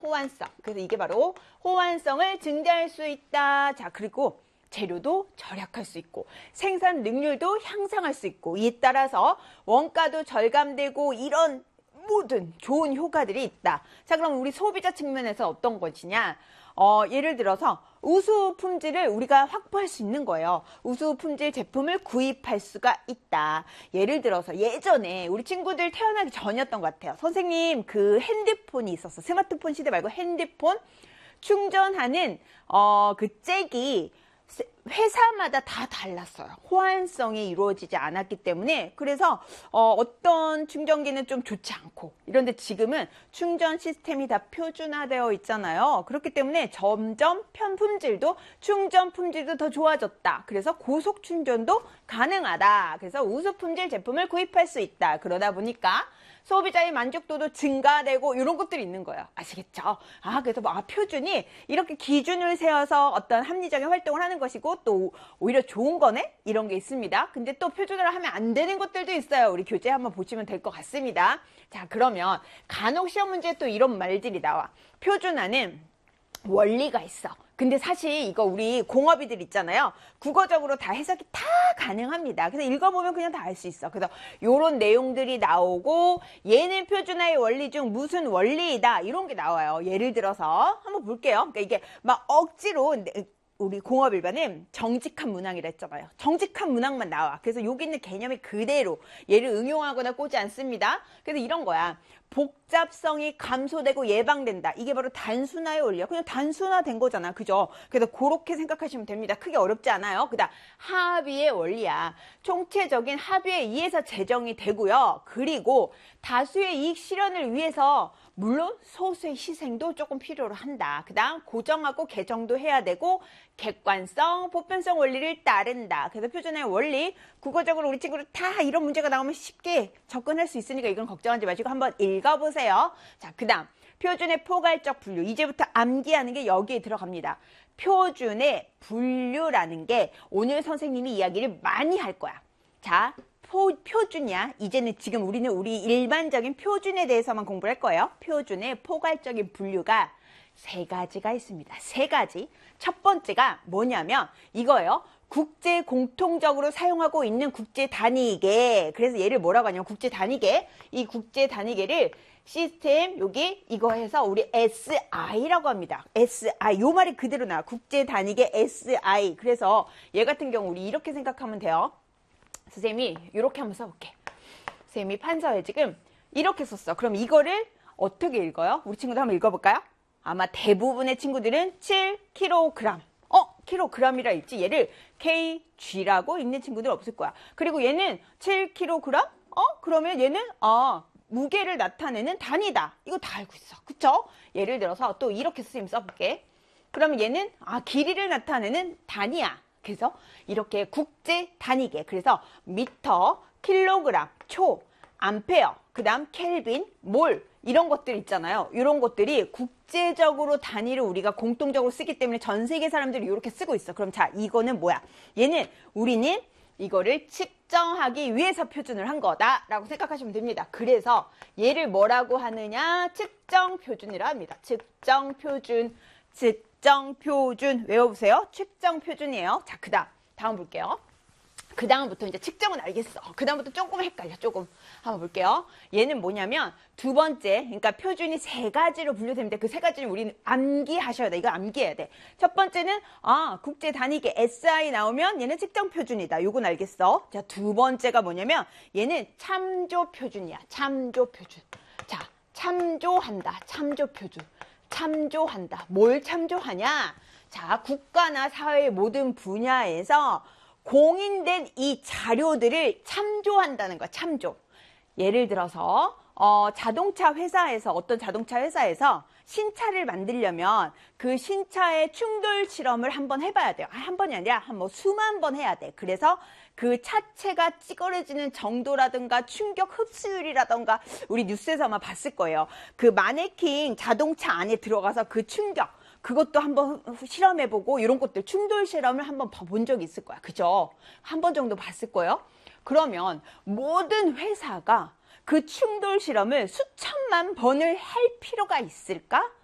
호환성. 그래서 이게 바로 호환성을 증대할 수 있다. 자, 그리고 재료도 절약할 수 있고 생산 능률도 향상할 수 있고 이에 따라서 원가도 절감되고 이런 모든 좋은 효과들이 있다. 자, 그럼 우리 소비자 측면에서 어떤 것이냐? 예를 들어서 우수 품질을 우리가 확보할 수 있는 거예요. 우수 품질 제품을 구입할 수가 있다. 예를 들어서 예전에 우리 친구들 태어나기 전이었던 것 같아요. 선생님, 그 핸드폰이 있었어. 스마트폰 시대 말고 핸드폰 충전하는 그 잭이 회사마다 다 달랐어요. 호환성이 이루어지지 않았기 때문에. 그래서 어떤 충전기는 좀 좋지 않고, 이런데 지금은 충전 시스템이 다 표준화되어 있잖아요. 그렇기 때문에 점점 품질도, 충전 품질도 더 좋아졌다. 그래서 고속 충전도 가능하다. 그래서 우수 품질 제품을 구입할 수 있다. 그러다 보니까 소비자의 만족도도 증가되고 이런 것들이 있는 거예요. 아시겠죠? 그래서 표준이 이렇게 기준을 세워서 어떤 합리적인 활동을 하는 것이고 또 오히려 좋은 거네? 이런 게 있습니다. 근데 또 표준화를 하면 안 되는 것들도 있어요. 우리 교재 한번 보시면 될 것 같습니다. 자, 그러면 간혹 시험 문제에 또 이런 말들이 나와. 표준화는 원리가 있어. 근데 사실 이거 우리 공업이들 있잖아요. 국어적으로 다 해석이 다 가능합니다. 그래서 읽어보면 그냥 다 알 수 있어. 그래서 요런 내용들이 나오고 얘는 표준화의 원리 중 무슨 원리이다 이런 게 나와요. 예를 들어서 한번 볼게요. 그러니까 이게 막 억지로 우리 공업 일반은 정직한 문항이라 했잖아요. 정직한 문항만 나와. 그래서 여기 있는 개념이 그대로 얘를 응용하거나 꼬지 않습니다. 그래서 이런 거야. 복잡성이 감소되고 예방된다. 이게 바로 단순화의 원리야. 그냥 단순화된 거잖아. 그죠? 그래서 그렇게 생각하시면 됩니다. 크게 어렵지 않아요. 그다음 합의의 원리야. 총체적인 합의에 의해서 제정이 되고요. 그리고 다수의 이익 실현을 위해서 물론 소수의 희생도 조금 필요로 한다. 그 다음 고정하고 개정도 해야 되고 객관성, 보편성 원리를 따른다. 그래서 표준화의 원리, 국어적으로 우리 친구들 다 이런 문제가 나오면 쉽게 접근할 수 있으니까 이건 걱정하지 마시고 한번 읽어보세요. 자, 그 다음 표준의 포괄적 분류. 이제부터 암기하는 게 여기에 들어갑니다. 표준의 분류라는 게 오늘 선생님이 이야기를 많이 할 거야. 자, 표준이야. 이제는 지금 우리는 우리 일반적인 표준에 대해서만 공부를 할 거예요. 표준의 포괄적인 분류가 3가지가 있습니다. 3가지. 첫 번째가 뭐냐면 이거예요. 국제 공통적으로 사용하고 있는 국제 단위계. 그래서 얘를 뭐라고 하냐면 국제 단위계. 이 국제 단위계를 시스템 여기 이거 해서 우리 SI라고 합니다. SI. 요 말이 그대로 나와. 국제 단위계 SI. 그래서 얘 같은 경우 우리 이렇게 생각하면 돼요. 선생님이 이렇게 한번 써볼게. 선생님이 판서에 지금 이렇게 썼어. 그럼 이거를 어떻게 읽어요? 우리 친구들 한번 읽어볼까요? 아마 대부분의 친구들은 7kg. kg이라 읽지. 얘를 kg라고 읽는 친구들 없을 거야. 그리고 얘는 7kg? 그러면 얘는 무게를 나타내는 단위다. 이거 다 알고 있어. 그쵸? 예를 들어서 또 이렇게 선생님 써볼게. 그러면 얘는 길이를 나타내는 단위야. 그래서 이렇게 국제 단위계. 그래서 미터, 킬로그램, 초, 암페어, 그 다음 켈빈, 몰 이런 것들 있잖아요. 이런 것들이 국제적으로 단위를 우리가 공통적으로 쓰기 때문에 전 세계 사람들이 이렇게 쓰고 있어. 그럼 자, 이거는 뭐야? 얘는 우리는 이거를 측정하기 위해서 표준을 한 거다라고 생각하시면 됩니다. 그래서 얘를 뭐라고 하느냐? 측정 표준이라 합니다. 측정 표준, 측정 표준 외워보세요. 측정 표준이에요. 자, 다음 볼게요. 그 다음부터 이제 측정은 알겠어. 그 다음부터 조금 헷갈려. 조금 한번 볼게요. 얘는 뭐냐면 두 번째, 그러니까 표준이 3가지로 분류됩니다. 그 3가지는 우리는 암기하셔야 돼. 이거 암기해야 돼. 첫 번째는 국제 단위계 SI 나오면 얘는 측정 표준이다. 요건 알겠어. 자, 두 번째가 뭐냐면 얘는 참조 표준이야. 참조 표준. 자, 참조한다. 참조 표준. 참조한다. 뭘 참조하냐? 자, 국가나 사회의 모든 분야에서 공인된 이 자료들을 참조한다는 거야. 참조. 예를 들어서 자동차 회사에서 어떤 자동차 회사에서 신차를 만들려면 그 신차의 충돌 실험을 한번 해봐야 돼요. 한 번이 아니라 수만 번 해야 돼. 그래서 그 차체가 찌그러지는 정도라든가 충격 흡수율이라든가 우리 뉴스에서 아마 봤을 거예요. 그 마네킹 자동차 안에 들어가서 그 충격 그것도 한번 실험해보고 이런 것들 충돌 실험을 한번 본 적이 있을 거야. 그죠? 한 번 정도 봤을 거예요. 그러면 모든 회사가 그 충돌 실험을 수천만 번을 할 필요가 있을까?